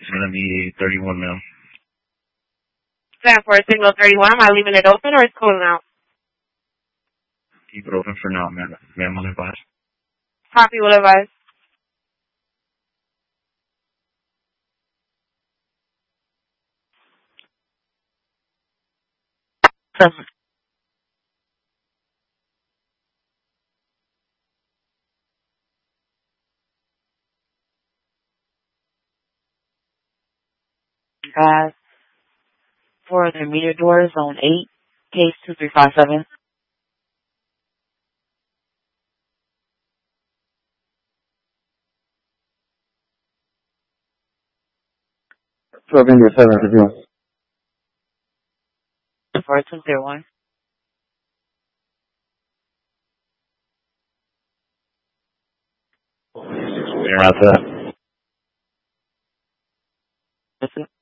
going to be 31 mil. Stand for a signal 31. Am I leaving it open or it's closing out? Keep it open for now, man. Ma'am, will advise. Copy will advise. Guys, for the meter door, zone 8, case 2357. For India 7, review. 4201. We're out there. That's it.